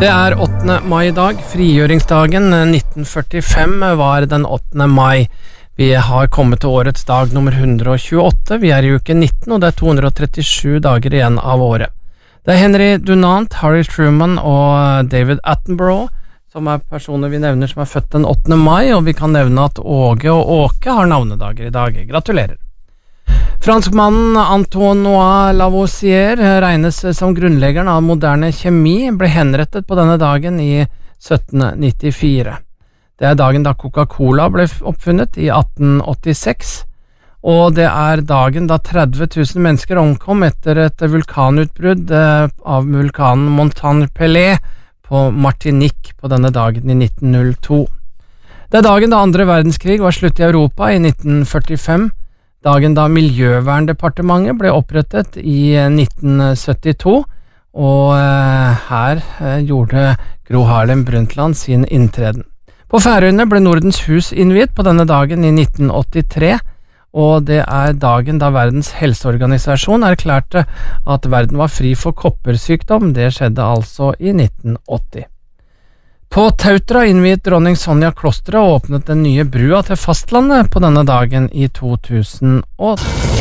Det 8. mai I dag, frigjøringsdagen 1945 var den 8. mai. Vi har kommet til årets dag nummer 128, vi I uke 19 og det 237 dager igjen av året. Det Henry Dunant, Harry Truman og David Attenborough som personer vi nevner som født den 8. mai, og vi kan nevne at Åge og Åke har navnedager I dag. Gratulerer! Franskmannen Antoine Lavoisier regnes som grunnleggeren av moderne kjemi, ble henrettet på denne dagen I 1794. Det dagen da Coca-Cola ble oppfunnet I 1886, og det dagen da 30 000 mennesker omkom etter et vulkanutbrudd av vulkanen Montagne Pelée på Martinique på denne dagen I 1902. Det dagen da andre verdenskrig var slutt I Europa I 1945, dagen da Miljøverndepartementet ble opprettet I 1972, og her gjorde Gro Harlem Brundtland sin inntreden. På Færøyene ble Nordens hus innviet på denne dagen I 1983, og det dagen da Verdens helseorganisasjon erklærte at verden var fri for koppersykdom. Det skjedde altså I 1980. På Tautra innviet dronning Sonja klosteret og åpnet den nye brua til fastlandet på denne dagen I 2008.